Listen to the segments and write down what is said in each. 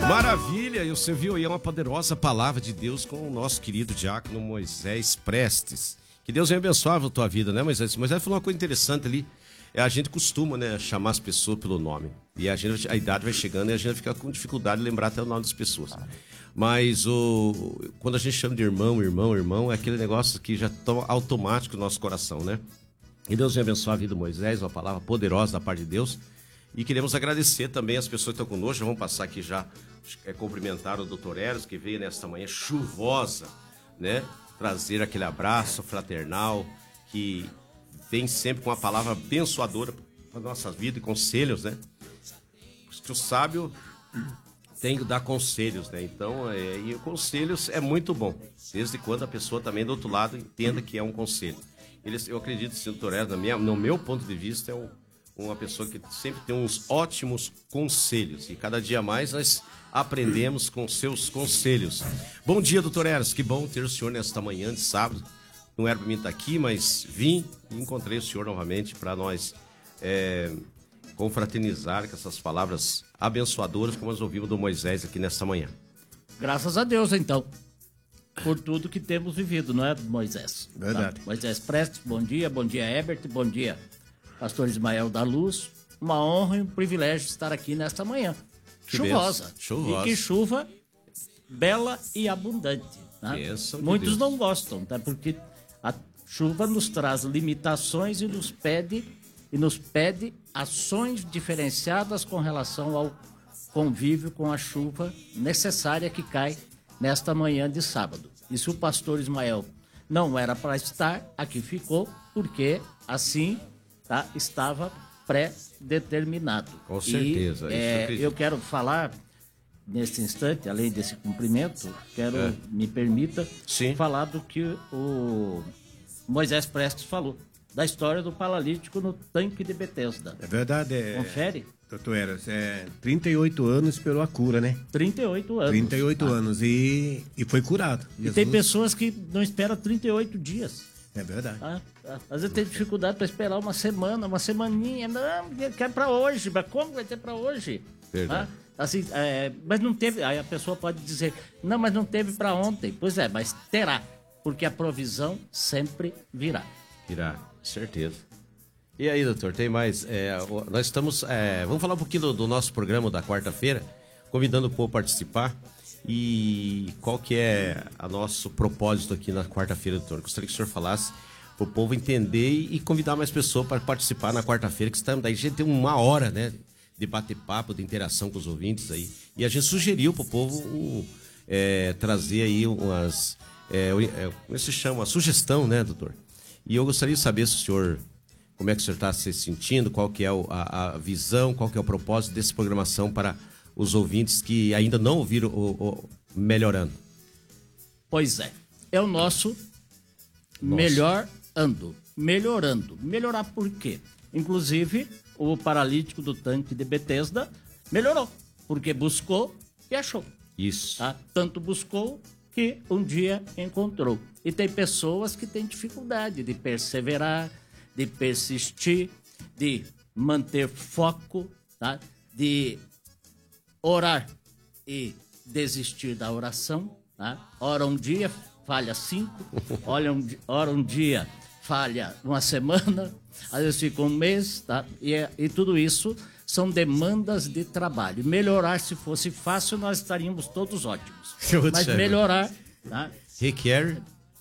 Maravilha, e você viu aí uma poderosa palavra de Deus com o nosso querido diácono Moisés Prestes. Que Deus venha abençoar a tua vida, né, Moisés? Moisés falou uma coisa interessante ali. A gente costuma, né, chamar as pessoas pelo nome. E a idade vai chegando e a gente fica com dificuldade de lembrar até o nome das pessoas. Mas quando a gente chama de irmão, é aquele negócio que já está automático no nosso coração, né? E Deus venha abençoar a vida do Moisés, uma palavra poderosa da parte de Deus. E queremos agradecer também as pessoas que estão conosco. Já vamos passar aqui já cumprimentar o Dr. Eros, que veio nesta manhã chuvosa, né? Trazer aquele abraço fraternal, que vem sempre com uma palavra abençoadora para a nossa vida e conselhos, né? Porque o sábio tem que dar conselhos, né? Então, e conselhos é muito bom, desde quando a pessoa também do outro lado entenda que é um conselho. Eu acredito que o Dr. Eros, no meu ponto de vista, é uma pessoa que sempre tem uns ótimos conselhos. E cada dia mais nós aprendemos com seus conselhos. Bom dia, doutor Eros. Que bom ter o senhor nesta manhã de sábado. Não era para mim estar aqui, mas vim e encontrei o senhor novamente para nós confraternizar com essas palavras abençoadoras como nós ouvimos do Moisés aqui nesta manhã. Graças a Deus, então, por tudo que temos vivido, não é, Moisés? Verdade. Tá? Moisés Prestes, bom dia Herbert, bom dia Pastor Ismael da Luz. Uma honra e um privilégio estar aqui nesta manhã. Que chuvosa. Chuvosa. E que chuva bela e abundante. Tá? Muitos Deus. não gostam, tá? Porque a chuva nos traz limitações e nos pede ações diferenciadas com relação ao convívio com a chuva necessária que cai nesta manhã de sábado. E se o pastor Ismael não era para estar, aqui ficou, porque assim estava pré-determinado. Com certeza. Eu quero falar, nesse instante, além desse cumprimento, me permita falar do que o Moisés Prestes falou, da história do paralítico no tanque de Betesda. É verdade. Confere? Doutor Eros, 38 anos esperou a cura, né? 38 anos. 38 anos e foi curado. E tem pessoas que não esperam 38 dias. É verdade. Às vezes tem dificuldade para esperar uma semana, uma semaninha. Não, quer para hoje, mas como vai ter para hoje? Verdade. Assim, mas não teve. Aí a pessoa pode dizer, não, mas não teve para ontem. Pois é, mas terá, porque a provisão sempre virá. Virá, certeza. E aí, doutor, tem mais? Nós estamos. Vamos falar um pouquinho do nosso programa da quarta-feira, convidando o povo a participar. E qual que é o nosso propósito aqui na quarta-feira, doutor? Gostaria que o senhor falasse para o povo entender e convidar mais pessoas para participar na quarta-feira, que daí a gente tem uma hora, né, de bater-papo, de interação com os ouvintes aí. E a gente sugeriu para o povo trazer aí umas... como se chama? Uma sugestão, né, doutor? E eu gostaria de saber se o senhor... Como é que o senhor está se sentindo? Qual que é a visão? Qual que é o propósito dessa programação para os ouvintes que ainda não ouviram o Melhorando? Pois é o nosso Melhorando. Melhorar por quê? Inclusive, o paralítico do tanque de Betesda melhorou, porque buscou e achou. Isso. Tá? Tanto buscou que um dia encontrou. E tem pessoas que têm dificuldade de perseverar, de persistir, de manter foco, tá? De orar e desistir da oração, tá? Ora um dia, falha 5, ora um dia, falha uma semana, às vezes fica um mês, tá? E tudo isso são demandas de trabalho. Melhorar, se fosse fácil, nós estaríamos todos ótimos. Mas melhorar, tá? Requer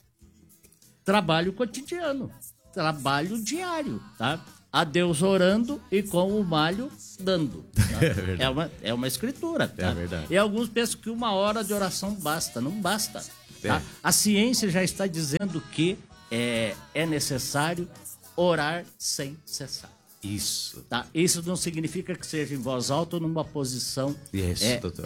trabalho cotidiano, trabalho diário, tá? A Deus orando e com o malho dando. Tá? É verdade. É uma escritura. Tá? É verdade. E alguns pensam que uma hora de oração basta. Não basta. Tá? A ciência já está dizendo que é necessário orar sem cessar. Isso. Tá? Isso não significa que seja em voz alta ou numa posição doutor.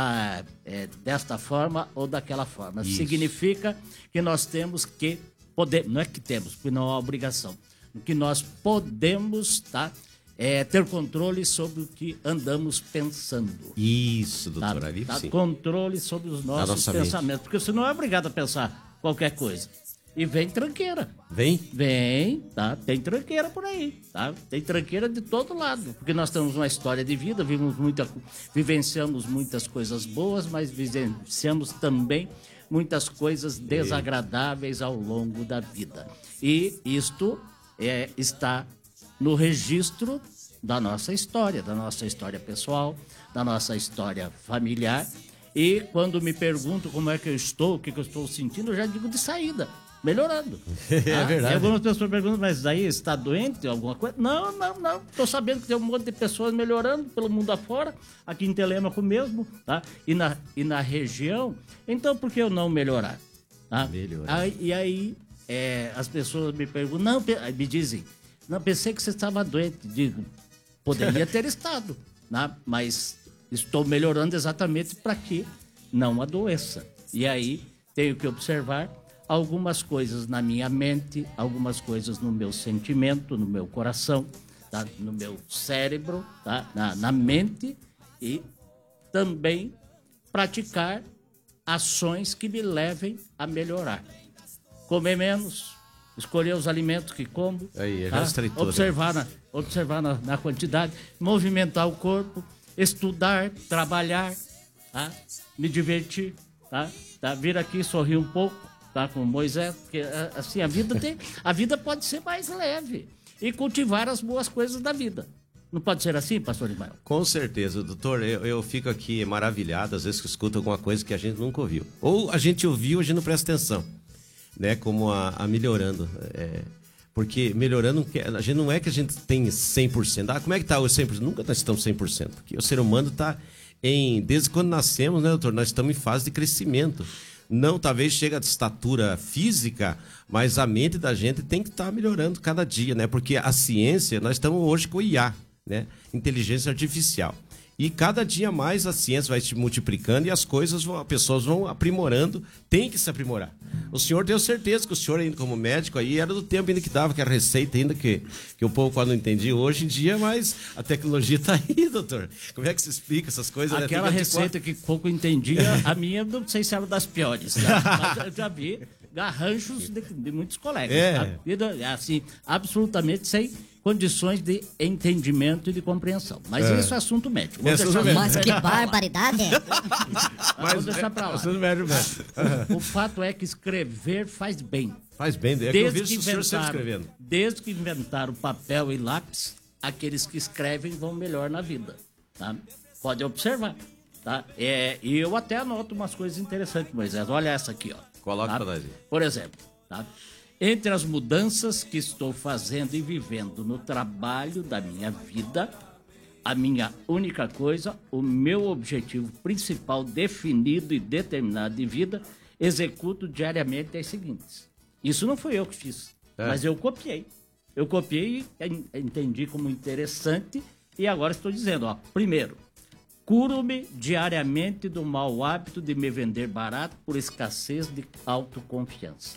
desta forma ou daquela forma. Isso. Significa que nós temos que poder, não é que temos, porque não há obrigação, que nós podemos, tá, ter controle sobre o que andamos pensando. Isso, doutor, tá? ali sim. Controle sobre os nossos pensamentos, porque você não é obrigado a pensar qualquer coisa. E vem tranqueira. Vem, tá? Tem tranqueira por aí, tá? Tem tranqueira de todo lado. Porque nós temos uma história de vida, vivenciamos muitas coisas boas, mas vivenciamos também muitas coisas desagradáveis ao longo da vida. E isto está no registro da nossa história pessoal, da nossa história familiar. E quando me perguntam como é que eu estou, o que eu estou sentindo, eu já digo de saída. Melhorando. É verdade. E algumas pessoas perguntam, mas aí está doente, alguma coisa? Não. Estou sabendo que tem um monte de pessoas melhorando pelo mundo afora, aqui em Telêmaco mesmo, tá? E na região. Então, por que eu não melhorar? Tá? E aí, as pessoas me perguntam, me dizem, não, pensei que você estava doente. Digo, poderia ter estado, né? Mas estou melhorando exatamente para que não adoeça. E aí, tenho que observar algumas coisas na minha mente, algumas coisas no meu sentimento, no meu coração, tá? No meu cérebro, tá? na mente, e também praticar ações que me levem a melhorar. Comer menos, escolher os alimentos que como, aí, tá? Observar na quantidade, movimentar o corpo, estudar, trabalhar, tá? Me divertir, tá? Vir aqui sorrir um pouco, tá, com Moisés, porque assim a vida pode ser mais leve e cultivar as boas coisas da vida. Não pode ser assim, pastor Ismael? Com certeza, doutor. Eu fico aqui maravilhado, às vezes que escuto alguma coisa que a gente nunca ouviu. Ou a gente ouviu, a gente não presta atenção, né? Como a melhorando. Porque melhorando, a gente não é que a gente tem 100%. Como é que tá o 100%? Nunca nós estamos 100%, porque o ser humano está desde quando nascemos, né, doutor? Nós estamos em fase de crescimento. Não, talvez chegue a estatura física, mas a mente da gente tem que estar melhorando cada dia, né? Porque a ciência, nós estamos hoje com o IA, né? Inteligência artificial. E cada dia mais a ciência vai se multiplicando e as pessoas vão aprimorando, tem que se aprimorar. O senhor tenho certeza que o senhor ainda como médico aí era do tempo ainda que dava aquela receita ainda que o povo quase não entendia hoje em dia, mas a tecnologia está aí, doutor. Como é que se explica essas coisas? Aquela receita que pouco entendia, a minha não sei se era das piores, né? Mas eu já vi garranchos de muitos colegas. A vida é assim, absolutamente sem condições de entendimento e de compreensão. Mas isso é assunto médico. Mas que barbaridade! Vamos deixar pra lá. O fato é que escrever faz bem. Faz bem, é que eu vejo o senhor sempre escrevendo. Desde que inventaram papel e lápis, aqueles que escrevem vão melhor na vida. Tá? Pode observar. Tá? E eu até anoto umas coisas interessantes, Moisés. Olha essa aqui, ó. Coloca tá? pra nós. Por exemplo, tá? Entre as mudanças que estou fazendo e vivendo no trabalho da minha vida, a minha única coisa, o meu objetivo principal definido e determinado de vida, executo diariamente as seguintes. Isso não fui eu que fiz, mas eu copiei. Eu copiei e entendi como interessante e agora estou dizendo, ó, primeiro, curo-me diariamente do mau hábito de me vender barato por escassez de autoconfiança.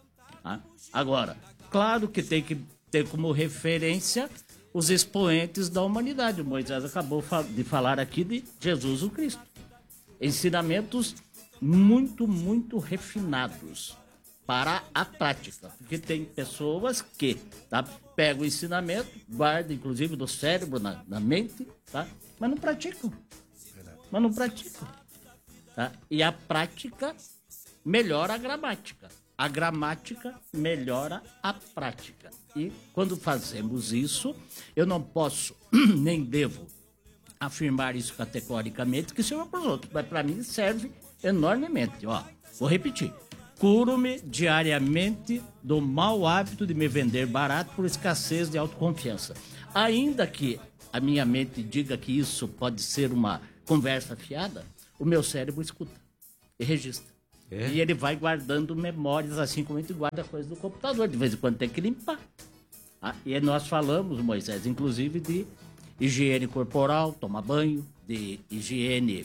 Agora, claro que tem que ter como referência os expoentes da humanidade. O Moisés acabou de falar aqui de Jesus o Cristo. Ensinamentos muito, muito refinados para a prática. Porque tem pessoas que pegam o ensinamento, guardam inclusive no cérebro, na mente, tá? Mas não praticam. Tá? E a prática melhora a gramática. A gramática melhora a prática. E quando fazemos isso, eu não posso, nem devo afirmar isso categoricamente, que sirva para os outros. Mas para mim serve enormemente. Ó, vou repetir. Curo-me diariamente do mau hábito de me vender barato por escassez de autoconfiança. Ainda que a minha mente diga que isso pode ser uma conversa fiada, o meu cérebro escuta e registra. E ele vai guardando memórias, assim como a gente guarda coisas do computador. De vez em quando tem que limpar. E nós falamos, Moisés, inclusive de higiene corporal, tomar banho, de higiene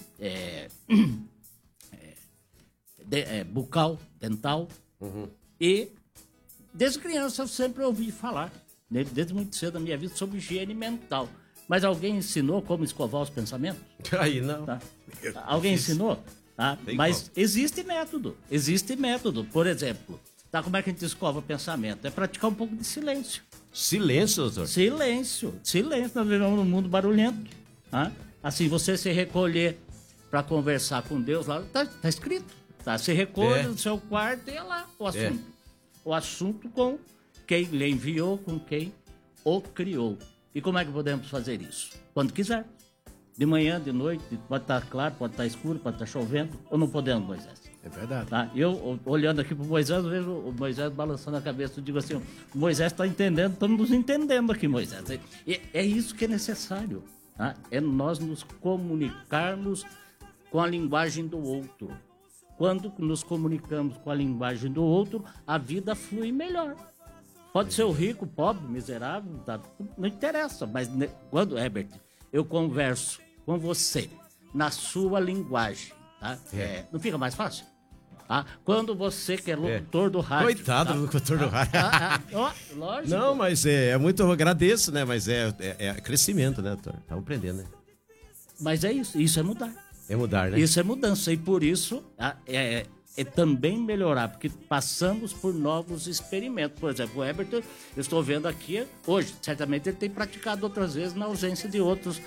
bucal, dental. E desde criança eu sempre ouvi falar, desde muito cedo na minha vida, sobre higiene mental. Mas alguém ensinou como escovar os pensamentos? Aí não. Tá? Alguém ensinou? Tá? Mas existe método. Por exemplo, Tá, como é que a gente escova o pensamento? É praticar um pouco de silêncio. Silêncio, doutor. Silêncio. Nós vivemos num mundo barulhento. Tá? Assim, você se recolher para conversar com Deus, lá tá escrito. Tá? Se recolhe no seu quarto e é lá o assunto. O assunto com quem lhe enviou, com quem o criou. E como é que podemos fazer isso? Quando quiser. De manhã, de noite, pode estar claro, pode estar escuro, pode estar chovendo, ou não podemos, Moisés? É verdade. Tá? Eu, olhando aqui para o Moisés, eu vejo o Moisés balançando a cabeça, eu digo assim, o Moisés está entendendo, estamos nos entendendo aqui, Moisés. É isso que é necessário, tá? É nós nos comunicarmos com a linguagem do outro. Quando nos comunicamos com a linguagem do outro, a vida flui melhor. Pode ser o rico, pobre, miserável, tá? Não interessa, mas quando, Herbert, eu converso com você na sua linguagem, tá? Não fica mais fácil? Tá? Quando você que é locutor do rádio... Coitado do locutor do rádio. Lógico. Não, mas é muito, eu agradeço, né? Mas é crescimento, né, doutor? Estamos aprendendo, né? Mas é isso é mudar. É mudar, né? Isso é mudança, e por isso é também melhorar, porque passamos por novos experimentos. Por exemplo, o Herbert, eu estou vendo aqui hoje, certamente ele tem praticado outras vezes na ausência de outros.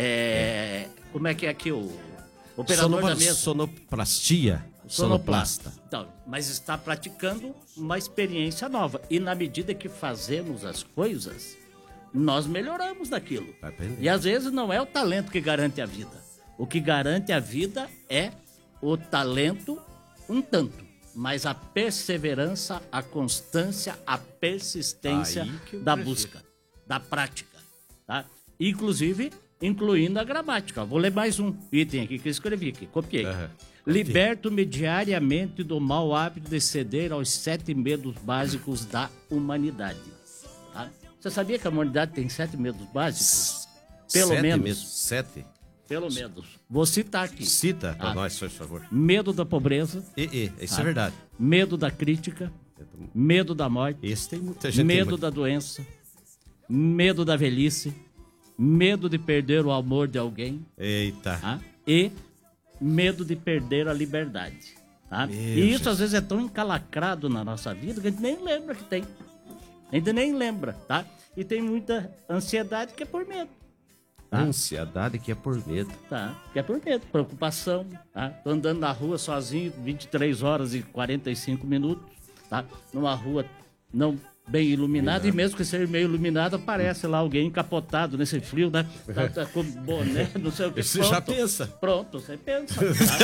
Como é que é aqui o operador da mesa? Sonoplastia. Sonoplasta. Então, mas está praticando uma experiência nova. E na medida que fazemos as coisas, nós melhoramos daquilo. E às vezes não é o talento que garante a vida. O que garante a vida é o talento um tanto, mas a perseverança, a constância, a persistência da busca, da prática, tá? Inclusive, incluindo a gramática. Vou ler mais um item aqui que eu escrevi aqui, copiei. Liberto-me diariamente do mau hábito de ceder aos 7 medos básicos da humanidade. Tá? Você sabia que a humanidade tem 7 medos básicos? Pelo menos. 7? Pelo menos. Vou citar aqui. Cita para nós, por favor. Medo da pobreza. Isso é verdade. Medo da crítica. Medo da morte. Esse tem muita gente. Medo da doença. Medo da velhice. Medo de perder o amor de alguém. Eita. Tá? E medo de perder a liberdade. Tá? E isso às vezes é tão encalacrado na nossa vida que a gente nem lembra que tem. A gente nem lembra, tá? E tem muita ansiedade que é por medo. Tá? Ansiedade que é por medo. Tá, que é por medo, preocupação, tá? Tô andando na rua sozinho, 23 horas e 45 minutos, tá? Numa rua não bem iluminada, e mesmo que seja meio iluminada, aparece lá alguém encapotado nesse frio, né? Tá com boné, não sei o que. Você já pensa? Pronto, você pensa.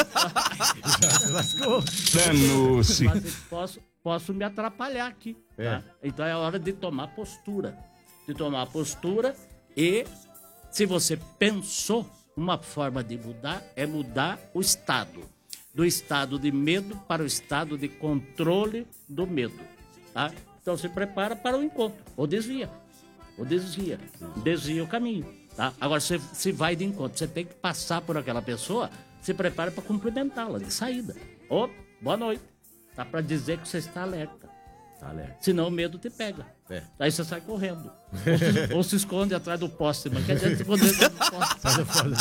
Já lascou. Mas posso me atrapalhar aqui, tá? Então é hora de tomar postura. E se você pensou, uma forma de mudar é mudar o estado. Do estado de medo para o estado de controle do medo. Tá? Então se prepara para o encontro. Ou desvia. Desvia o caminho. Tá? Agora, se vai de encontro, você tem que passar por aquela pessoa, se prepara para cumprimentá-la de saída. Ô, boa noite. Tá para dizer que você está alerta. Senão o medo te pega. Aí você sai correndo. Ou se esconde atrás do poste. Mas quer dizer, esconder atrás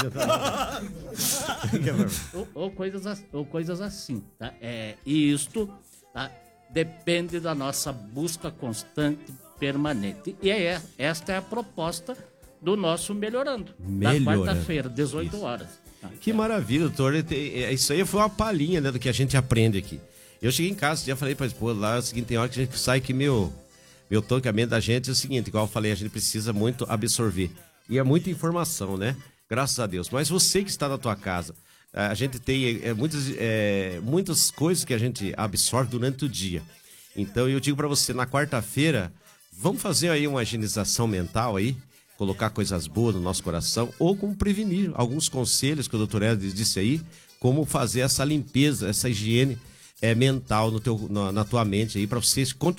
do poste. ou coisas assim. Tá? E isto, tá, depende da nossa busca constante, permanente. E esta é a proposta do nosso Melhorando. Da quarta-feira, 18 horas. Tá? Que maravilha, doutor. Isso aí foi uma palhinha, né, do que a gente aprende aqui. Eu cheguei em casa, já falei para a esposa lá, o seguinte, tem hora que a gente sai que meu toncamento da gente é o seguinte, igual eu falei, a gente precisa muito absorver. E é muita informação, né? Graças a Deus. Mas você que está na tua casa, a gente tem muitas coisas que a gente absorve durante o dia. Então eu digo para você, na quarta-feira, vamos fazer aí uma higienização mental aí, colocar coisas boas no nosso coração, ou como prevenir alguns conselhos que o doutor Edson disse aí, como fazer essa limpeza, essa higiene mental na tua mente aí, para você